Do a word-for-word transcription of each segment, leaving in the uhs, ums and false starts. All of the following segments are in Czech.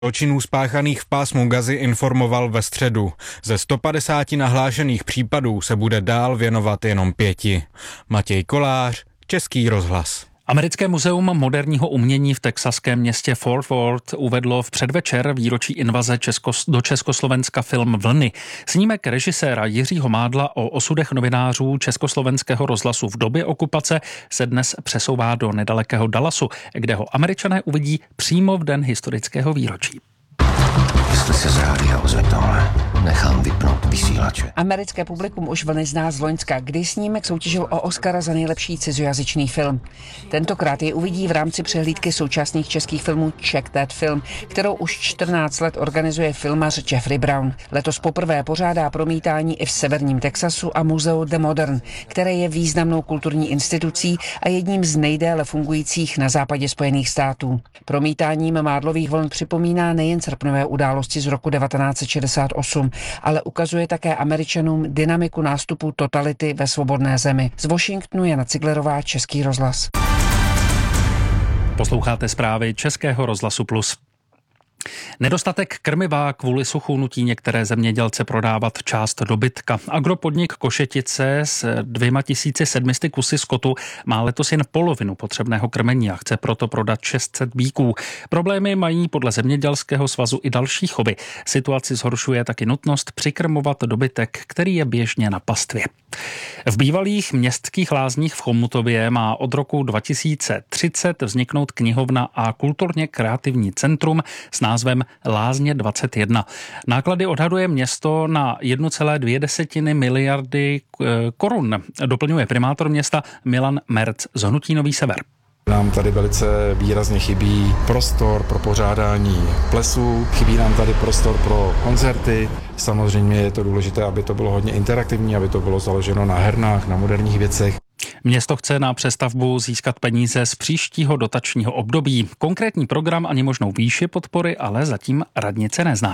O činů spáchaných v pásmu Gazy informoval ve středu. Ze sto padesáti nahlášených případů se bude dál věnovat jenom pěti. Matěj Kolář, Český rozhlas. Americké muzeum moderního umění v texaském městě Fort Worth uvedlo v předvečer výročí invaze Česko, do Československa film Vlny. Snímek režiséra Jiřího Mádla o osudech novinářů Československého rozhlasu v době okupace se dnes přesouvá do nedalekého Dallasu, kde ho Američané uvidí přímo v den historického výročí. Jestli se z rádia ozve tohle, nechám vypnout vysílače. Americké publikum už Vlny zná z loňska, kdy snímek soutěžil o Oscara za nejlepší cizojazyčný film. Tentokrát je uvidí v rámci přehlídky současných českých filmů Check That Film, kterou už čtrnáct let organizuje filmař Jeffrey Brown. Letos poprvé pořádá promítání i v severním Texasu a muzeu The Modern, které je významnou kulturní institucí a jedním z nejdéle fungujících na západě Spojených států. Promítáním Mádlových vln připomíná nejen srpnové události z roku devatenáct set šedesát osm, ale ukazuje také Američanům dynamiku nástupu totality ve svobodné zemi. Z Washingtonu Jana Ciglerová, Český rozhlas. Posloucháte zprávy Českého rozhlasu Plus. Nedostatek krmiva kvůli suchu nutí některé zemědělce prodávat část dobytka. Agropodnik Košetice s dvěma tisíci sedmisty kusy skotu má letos jen polovinu potřebného krmení a chce proto prodat šest set býků. Problémy mají podle zemědělského svazu i další chovy. Situaci zhoršuje taky nutnost přikrmovat dobytek, který je běžně na pastvě. V bývalých městských lázních v Chomutově má od roku dva tisíce třicet vzniknout knihovna a kulturně kreativní centrum s názvem Lázně dvacet jedna. Náklady odhaduje město na jedna celá dvě miliardy korun. Doplňuje primátor města Milan Merc z hnutí Nový Sever. Nám tady velice výrazně chybí prostor pro pořádání plesů, chybí nám tady prostor pro koncerty. Samozřejmě je to důležité, aby to bylo hodně interaktivní, aby to bylo založeno na hernách, na moderních věcech. Město chce na přestavbu získat peníze z příštího dotačního období. Konkrétní program ani možnou výši podpory ale zatím radnice nezná.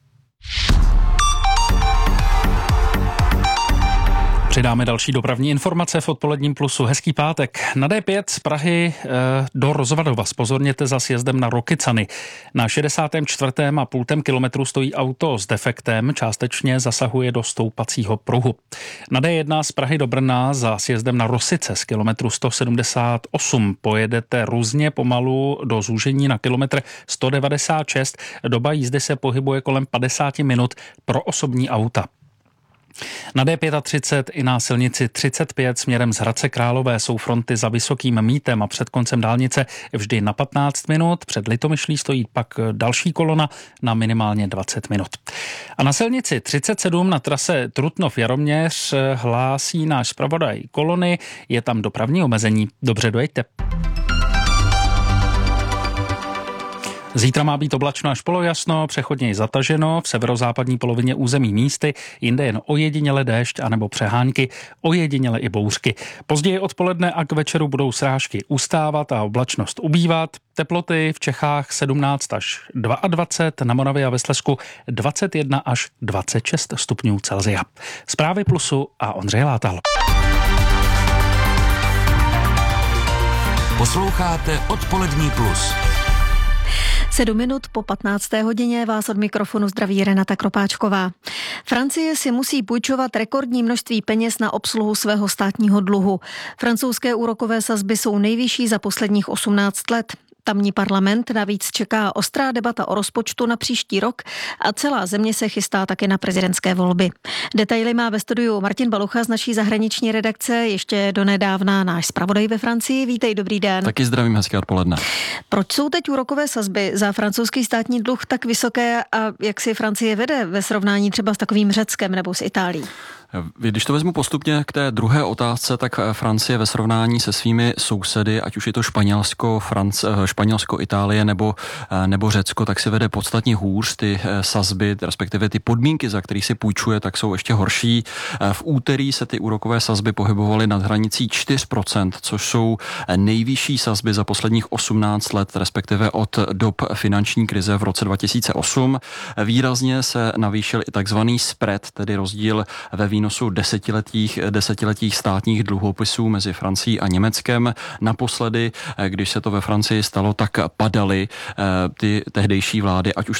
Přidáme další dopravní informace v odpoledním Plusu. Hezký pátek. Na D pět z Prahy e, do Rozvadova zpozorněte za sjezdem na Rokycany. Na šedesátém čtvrtém a půltém kilometru stojí auto s defektem, částečně zasahuje do stoupacího pruhu. Na D jedna z Prahy do Brna za sjezdem na Rosice z kilometru sto sedmdesát osm pojedete různě pomalu do zúžení na kilometr sto devadesát šest. Doba jízdy se pohybuje kolem padesát minut pro osobní auta. Na D třicet pět i na silnici třicet pět směrem z Hradce Králové jsou fronty za Vysokým Mýtem a před koncem dálnice vždy na patnáct minut. Před Litomyšlí stojí pak další kolona na minimálně dvacet minut. A na silnici třicet sedm na trase Trutnov-Jaroměř hlásí náš zpravodaj kolony. Je tam dopravní omezení. Dobře dojeďte. Zítra má být oblačno až polojasno, přechodně i zataženo, v severozápadní polovině území místy, jinde jen ojediněle déšť anebo přehánky, ojediněle i bouřky. Později odpoledne a k večeru budou srážky ustávat a oblačnost ubývat. Teploty v Čechách sedmnáct až dvacet dva, na Moravě a ve Slezsku dvacet jedna až dvacet šest stupňů Celsia. Zprávy Plusu a Ondřej Látal. Posloucháte Odpolední Plus. Sedm minut po patnácté hodině vás od mikrofonu zdraví Renata Kropáčková. Francie si musí půjčovat rekordní množství peněz na obsluhu svého státního dluhu. Francouzské úrokové sazby jsou nejvyšší za posledních osmnáct let. Tamní parlament navíc čeká ostrá debata o rozpočtu na příští rok a celá země se chystá také na prezidentské volby. Detaily má ve studiu Martin Balucha z naší zahraniční redakce, ještě donedávna náš zpravodaj ve Francii. Vítej, dobrý den. Taky zdravím, hezké odpoledne. Proč jsou teď úrokové sazby za francouzský státní dluh tak vysoké a jak si Francie vede ve srovnání třeba s takovým Řeckem nebo s Itálií? Když to vezmu postupně k té druhé otázce, tak Francie ve srovnání se svými sousedy, ať už je to Španělsko, Franc, Španělsko, Itálie nebo, nebo Řecko, tak si vede podstatně hůř. Ty sazby, respektive ty podmínky, za kterých si půjčuje, tak jsou ještě horší. V úterý se ty úrokové sazby pohybovaly nad hranicí čtyři procenta, což jsou nejvyšší sazby za posledních osmnáct let, respektive od dob finanční krize v roce dva tisíce osm. Výrazně se navýšil i takzvaný spread, tedy rozdíl ve výnosech výnosu desetiletých, desetiletých státních dluhopisů mezi Francií a Německem. Naposledy, když se to ve Francii stalo, tak padaly ty tehdejší vlády, ať už